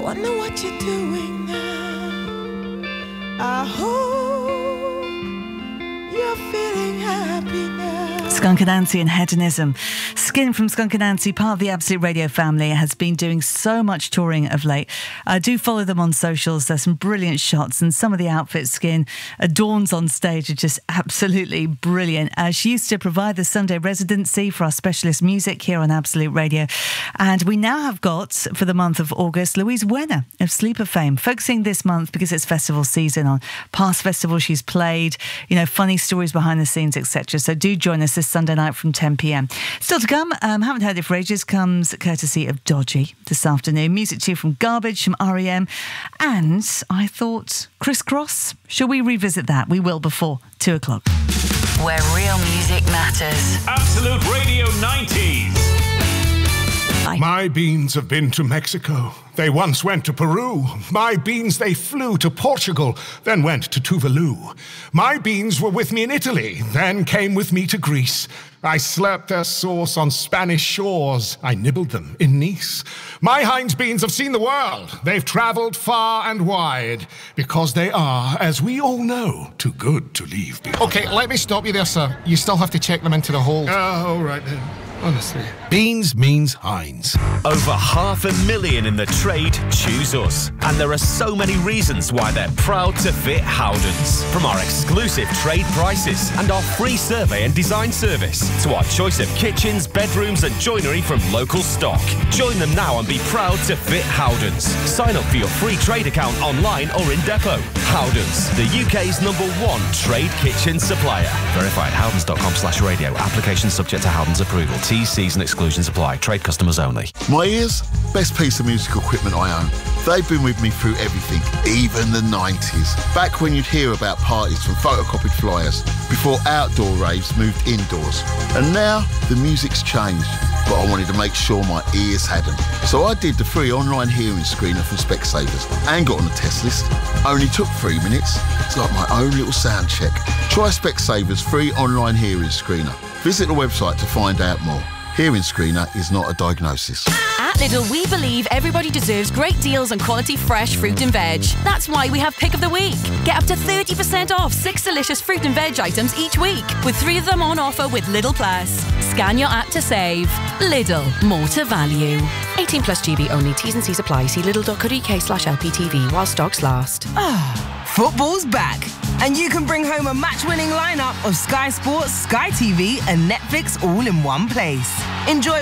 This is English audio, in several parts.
Wonder what you're doing now. I hope you're feeling happy now. Skunk Anansie and Hedonism. Skin from Skunk Anansie, part of the Absolute Radio family, has been doing so much touring of late. Do follow them on socials. There's some brilliant shots, and some of the outfits Skin adorns on stage are just absolutely brilliant. She used to provide the Sunday residency for our specialist music here on Absolute Radio. And we now have got, for the month of August, Louise Werner of Sleeper fame, focusing this month, because it's festival season, on past festivals she's played, you know, funny stories behind the scenes, etc. So do join us this Sunday night from 10 p.m. Still to come, haven't heard it for ages, comes courtesy of Dodgy this afternoon. Music too from Garbage, from R.E.M. And I thought, Criss Cross, shall we revisit that? We will before 2 o'clock. Where real music matters. Absolute Radio 90s. My beans have been to Mexico. They once went to Peru. My beans, they flew to Portugal, then went to Tuvalu. My beans were with me in Italy, then came with me to Greece. I slurped their sauce on Spanish shores. I nibbled them in Nice. My Heinz beans have seen the world. They've travelled far and wide, because they are, as we all know, too good to leave behind. OK, let me stop you there, sir. You still have to check them into the hold. All right then. Honestly. Beans means Heinz. Over 500,000 in the trade choose us. And there are so many reasons why they're proud to fit Howdens. From our exclusive trade prices and our free survey and design service, to our choice of kitchens, bedrooms and joinery from local stock. Join them now and be proud to fit Howdens. Sign up for your free trade account online or in depot. Howdens, the UK's #1 trade kitchen supplier. Verified howdens.com/radio. Application subject to Howdens approval. T's, C's and exclusions apply. Trade customers only. My ears, best piece of musical equipment I own. They've been with me through everything, even the 90s. Back when you'd hear about parties from photocopied flyers, before outdoor raves moved indoors. And now, the music's changed, but I wanted to make sure my ears hadn't. So I did the free online hearing screener from Specsavers and got on the test list. Only took 3 minutes. It's like my own little sound check. Try Specsavers free online hearing screener. Visit the website to find out more. Hearing screener is not a diagnosis. At Lidl, we believe everybody deserves great deals on quality fresh fruit and veg. That's why we have Pick of the Week. Get up to 30% off 6 delicious fruit and veg items each week, with 3 of them on offer with Lidl Plus. Scan your app to save. Lidl, more to value. 18 plus GB only. T's and C's apply. See lidl.co.uk/LPTV while stocks last. Football's back, and you can bring home a match-winning lineup of Sky Sports, Sky TV and Netflix all in one place. Enjoy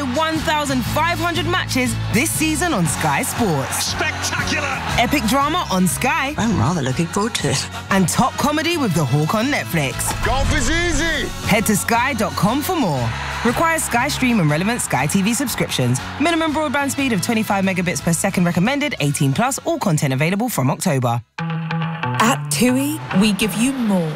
1,500 matches this season on Sky Sports. Spectacular! Epic drama on Sky. I'm rather looking forward to it. And top comedy with The Hawk on Netflix. Golf is easy! Head to sky.com for more. Requires Sky Stream and relevant Sky TV subscriptions. Minimum broadband speed of 25 megabits per second recommended. 18 plus. All content available from October. At TUI, we give you more.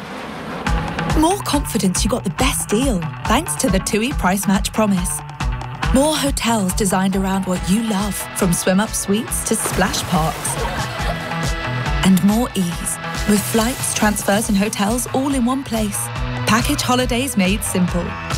More confidence you got the best deal, thanks to the TUI Price Match Promise. More hotels designed around what you love, from swim-up suites to splash parks. And more ease, with flights, transfers and hotels all in one place. Package holidays made simple.